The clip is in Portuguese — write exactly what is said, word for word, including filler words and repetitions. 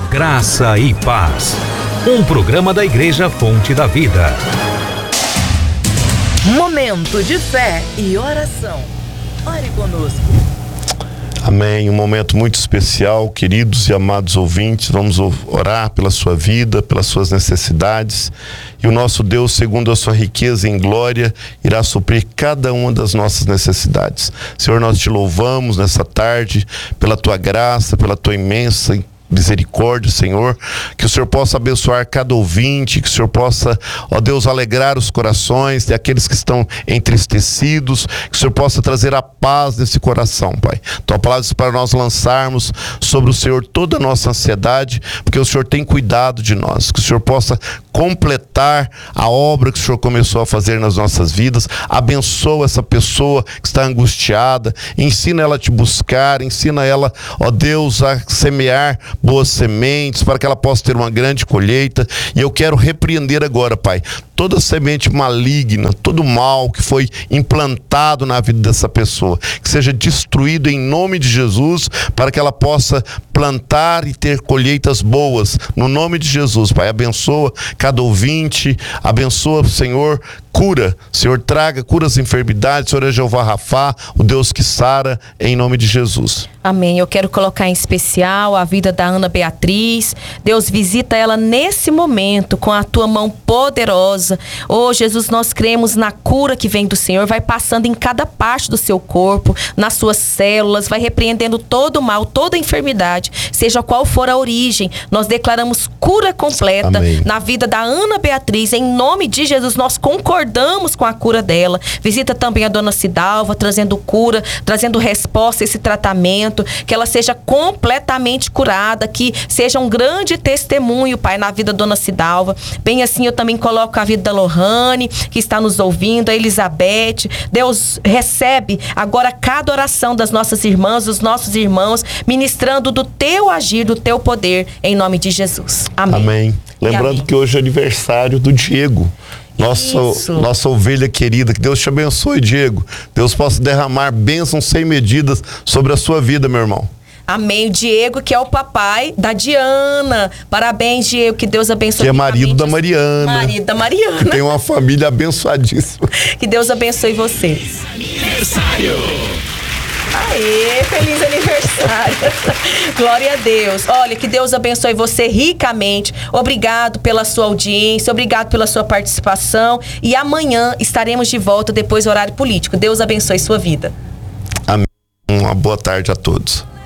Graça e Paz. Um programa da Igreja Fonte da Vida. Momento de fé e oração. Ore conosco. Amém. Um momento muito especial, queridos e amados ouvintes. Vamos orar pela sua vida, pelas suas necessidades. E o nosso Deus, segundo a sua riqueza em glória, irá suprir cada uma das nossas necessidades. Senhor, nós te louvamos nessa tarde pela tua graça, pela tua imensa misericórdia, Senhor, que o Senhor possa abençoar cada ouvinte, que o Senhor possa, ó Deus, alegrar os corações daqueles que estão entristecidos, que o Senhor possa trazer a paz nesse coração, Pai. Tua palavra diz para nós lançarmos sobre o Senhor toda a nossa ansiedade, porque o Senhor tem cuidado de nós, que o Senhor possa completar a obra que o Senhor começou a fazer nas nossas vidas. Abençoa essa pessoa que está angustiada, ensina ela a te buscar, ensina ela, ó Deus, a semear boas sementes, para que ela possa ter uma grande colheita. E eu quero repreender agora, Pai, toda semente maligna, todo mal que foi implantado na vida dessa pessoa, que seja destruído em nome de Jesus, para que ela possa plantar e ter colheitas boas, no nome de Jesus, Pai. Abençoa cada ouvinte, abençoa, Senhor, cura, Senhor, traga cura às enfermidades, Senhor é Jeová Rafá, o Deus que sara, em nome de Jesus. Amém. Eu quero colocar em especial a vida da Ana Beatriz. Deus, visita ela nesse momento com a tua mão poderosa. Oh, Jesus, nós cremos na cura que vem do Senhor. Vai passando em cada parte do seu corpo, nas suas células, vai repreendendo todo o mal, toda a enfermidade, seja qual for a origem. Nós declaramos cura completa. Amém. Na vida da Ana Beatriz. Em nome de Jesus, nós concordamos com a cura dela. Visita também a dona Cidalva, trazendo cura, trazendo resposta a esse tratamento. Que ela seja completamente curada, que seja um grande testemunho, Pai, na vida da dona Cidalva. Bem assim, eu também coloco a vida da Lohane, que está nos ouvindo, a Elizabeth. Deus, recebe agora cada oração das nossas irmãs, dos nossos irmãos, ministrando do teu agir, do teu poder, em nome de Jesus. Amém. Amém. Lembrando amém. Que hoje é aniversário do Diego. Nossa, nossa ovelha querida, que Deus te abençoe, Diego. Deus possa derramar bênçãos sem medidas sobre a sua vida, meu irmão. Amém. O Diego, que é o papai da Diana. Parabéns, Diego, que Deus abençoe. Que é marido da Mariana. Marido da Mariana. Que tem uma família abençoadíssima. Que Deus abençoe vocês. Aniversário. Aê, feliz aniversário. Glória a Deus. Olha, que Deus abençoe você ricamente. Obrigado pela sua audiência, obrigado pela sua participação. E amanhã estaremos de volta depois do horário político. Deus abençoe sua vida. Amém. Uma boa tarde a todos.